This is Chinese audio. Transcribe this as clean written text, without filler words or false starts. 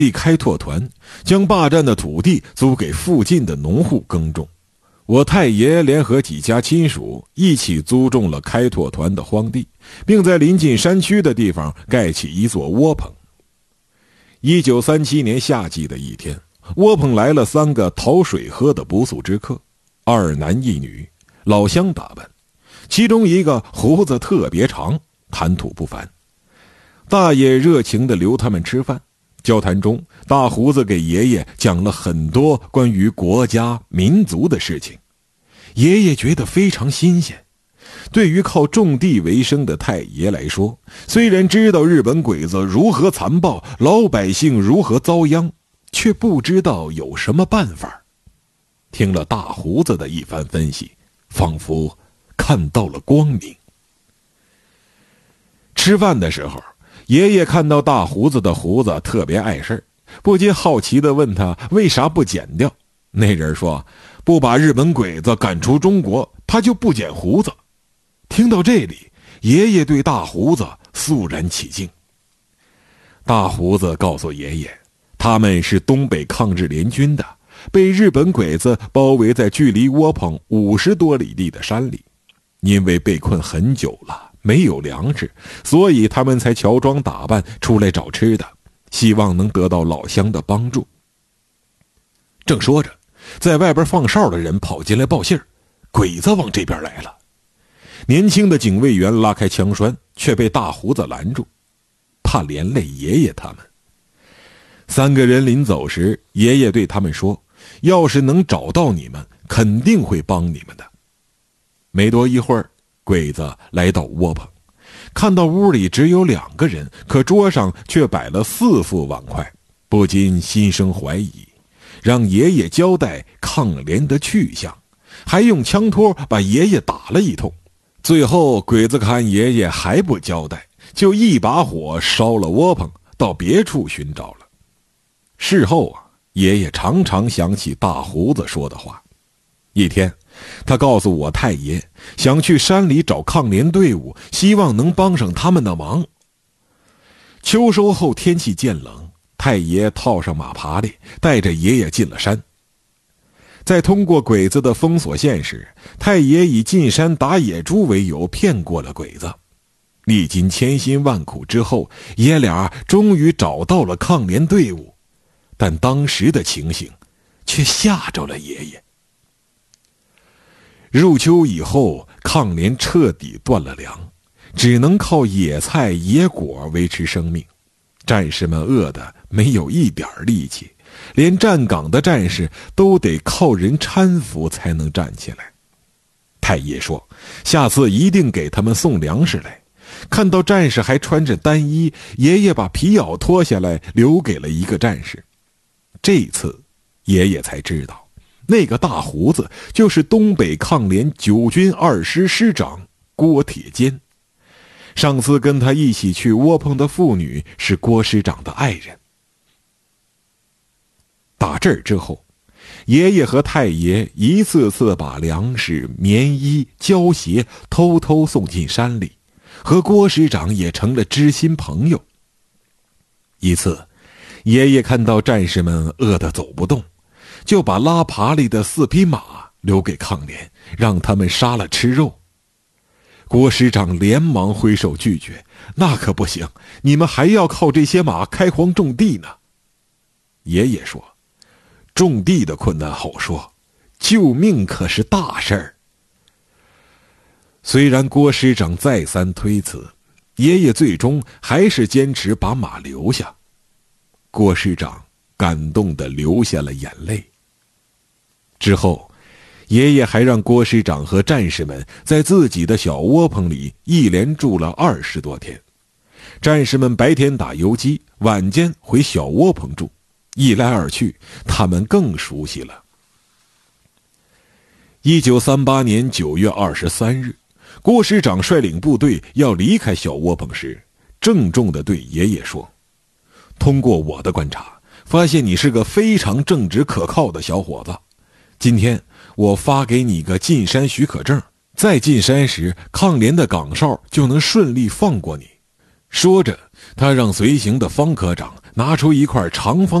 开拓团将霸占的土地租给附近的农户耕种。我太爷联合几家亲属一起租种了开拓团的荒地，并在临近山区的地方盖起一座窝棚。1937年夏季的一天，窝棚来了3个讨水喝的不速之客，2男1女，老乡打扮，其中一个胡子特别长，谈吐不凡。大爷热情地留他们吃饭，交谈中，大胡子给爷爷讲了很多关于国家民族的事情。爷爷觉得非常新鲜。对于靠种地为生的太爷来说，虽然知道日本鬼子如何残暴，老百姓如何遭殃，却不知道有什么办法。听了大胡子的一番分析，仿佛看到了光明。吃饭的时候，爷爷看到大胡子的胡子特别碍事，不禁好奇地问他为啥不剪掉。那人说，不把日本鬼子赶出中国，他就不剪胡子。听到这里，爷爷对大胡子肃然起敬。大胡子告诉爷爷，他们是东北抗日联军的，被日本鬼子包围在距离窝棚50多里地的山里。因为被困很久了，没有粮食，所以他们才乔装打扮出来找吃的，希望能得到老乡的帮助。正说着，在外边放哨的人跑进来报信儿，鬼子往这边来了。年轻的警卫员拉开枪栓，却被大胡子拦住，怕连累爷爷他们。3个人临走时，爷爷对他们说，要是能找到你们，肯定会帮你们的。没多一会儿，鬼子来到窝棚，看到屋里只有2个人，可桌上却摆了4副碗筷，不禁心生怀疑，让爷爷交代抗联的去向，还用枪托把爷爷打了一通。最后鬼子看爷爷还不交代，就一把火烧了窝棚，到别处寻找了。事后爷爷常常想起大胡子说的话。一天，他告诉我太爷，想去山里找抗联队伍，希望能帮上他们的忙。秋收后天气渐冷，太爷套上马爬犁，带着爷爷进了山。在通过鬼子的封锁线时，太爷以进山打野猪为由骗过了鬼子。历经千辛万苦之后，爷俩终于找到了抗联队伍，但当时的情形却吓着了爷爷。入秋以后，抗联彻底断了粮，只能靠野菜野果维持生命。战士们饿得没有一点力气，连站岗的战士都得靠人搀扶才能站起来。太爷说，下次一定给他们送粮食来。看到战士还穿着单衣，爷爷把皮袄脱下来留给了一个战士。这次爷爷才知道，那个大胡子就是东北抗联9军2师师长郭铁坚。上次跟他一起去窝棚的妇女是郭师长的爱人。打这儿之后，爷爷和太爷一次次把粮食、棉衣、胶鞋偷偷送进山里，和郭师长也成了知心朋友。一次，爷爷看到战士们饿得走不动，就把拉爬犁的4匹马留给抗联，让他们杀了吃肉。郭师长连忙挥手拒绝，那可不行，你们还要靠这些马开荒种地呢。爷爷说，种地的困难好说，救命可是大事儿。虽然郭师长再三推辞，爷爷最终还是坚持把马留下。郭师长感动地流下了眼泪。之后，爷爷还让郭师长和战士们在自己的小窝棚里一连住了20多天。战士们白天打游击，晚间回小窝棚住，一来二去，他们更熟悉了。1938年9月23日，郭师长率领部队要离开小窝棚时，郑重地对爷爷说，通过我的观察，发现你是个非常正直可靠的小伙子。今天我发给你个进山许可证，再进山时，抗联的岗哨就能顺利放过你。说着，他让随行的方科长拿出一块长方